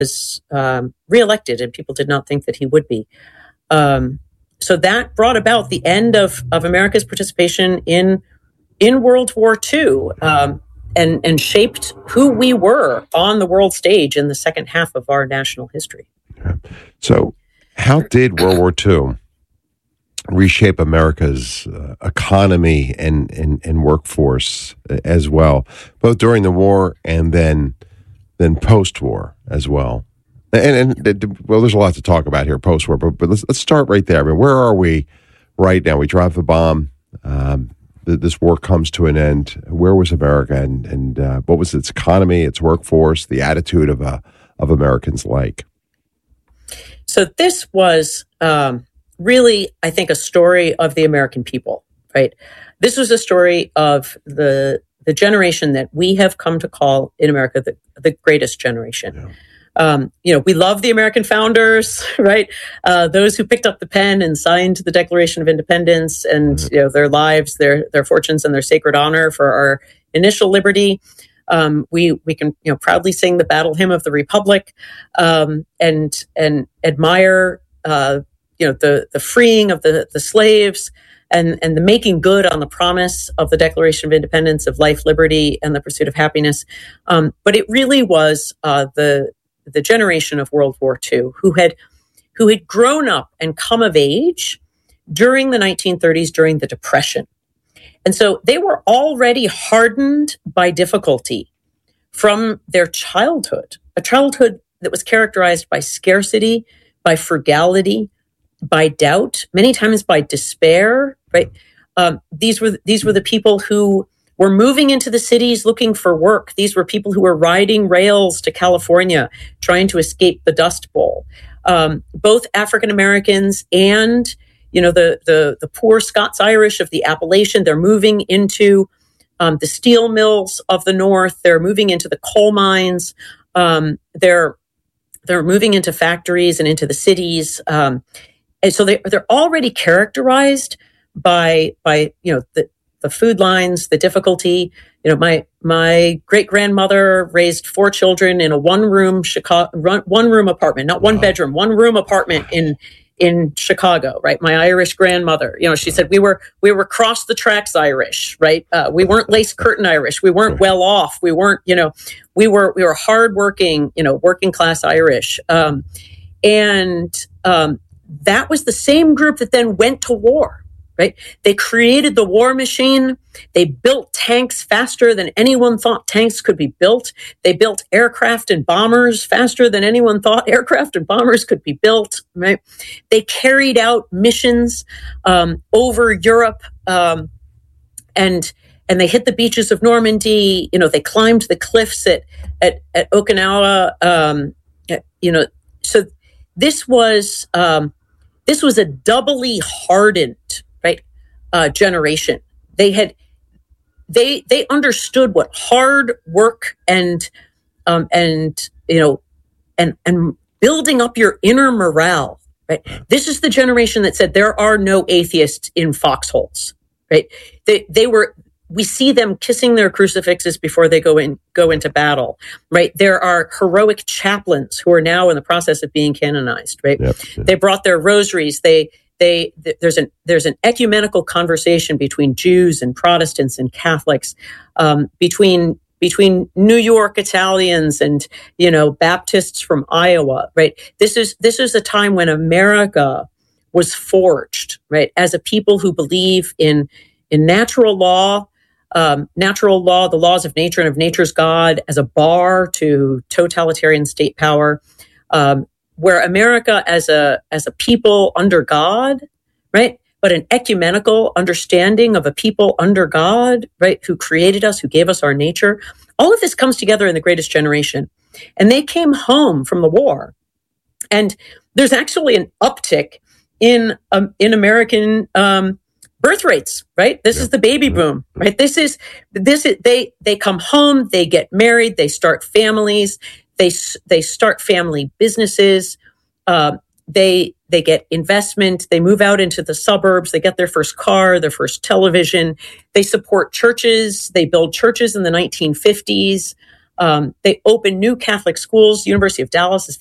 was reelected, and people did not think that he would be. So that brought about the end of America's participation in World War II, and shaped who we were on the world stage in the second half of our national history. So how did World War II reshape America's economy and workforce as well, both during the war and then post-war as well? And well, there's a lot to talk about here post-war, but let's start right there. I mean, where are we right now? We drop the bomb. This war comes to an end. Where was America, and what was its economy, its workforce, the attitude of Americans like? So this was really, I think, a story of the American people, right? This was a story of the generation that we have come to call in America the greatest generation. Yeah. We love the American founders, right? Those who picked up the pen and signed the Declaration of Independence, and their lives, their fortunes, and their sacred honor for our initial liberty. We can proudly sing the battle hymn of the Republic, and admire the freeing of the slaves, and the making good on the promise of the Declaration of Independence of life, liberty, and the pursuit of happiness. But it really was the generation of World War II who had grown up and come of age during the 1930s, during the Depression. And so they were already hardened by difficulty from their childhood, a childhood that was characterized by scarcity, by frugality, by doubt, many times by despair, right? These were the people who were moving into the cities looking for work. These were people who were riding rails to California, trying to escape the Dust Bowl. Both African Americans and the poor Scots-Irish of the Appalachian, they're moving into the steel mills of the North. They're moving into the coal mines. They're moving into factories and into the cities. And so they're already characterized by the food lines, the difficulty. My great grandmother raised 4 children in a one room apartment, not one bedroom, 1 room apartment in Chicago, right? My Irish grandmother, she said we were cross the tracks Irish, right? We weren't lace curtain Irish. We weren't well off. We weren't, we were hardworking, working class Irish. And that was the same group that then went to war. Right? They created the war machine. They built tanks faster than anyone thought tanks could be built. They built aircraft and bombers faster than anyone thought aircraft and bombers could be built. Right? They carried out missions over Europe, and they hit the beaches of Normandy. They climbed the cliffs at Okinawa. So this was a doubly hardened, generation. They understood what hard work and building up your inner morale, right? This is the generation that said there are no atheists in foxholes, right? We see them kissing their crucifixes before they go into battle, right? There are heroic chaplains who are now in the process of being canonized, right? Yep. They brought their rosaries. There's an ecumenical conversation between Jews and Protestants and Catholics, between New York Italians and Baptists from Iowa, right? This is a time when America was forged, right, as a people who believe in natural law, the laws of nature and of nature's God as a bar to totalitarian state power. Where America as a people under God, right? But an ecumenical understanding of a people under God, right? Who created us, who gave us our nature. All of this comes together in the greatest generation. And they came home from the war. And there's actually an uptick in American birth rates, right? This is the baby boom, right? They come home, they get married, they start families. They start family businesses. They get investment. They move out into the suburbs. They get their first car, their first television. They support churches. They build churches in the 1950s. They opened new Catholic schools. University of Dallas is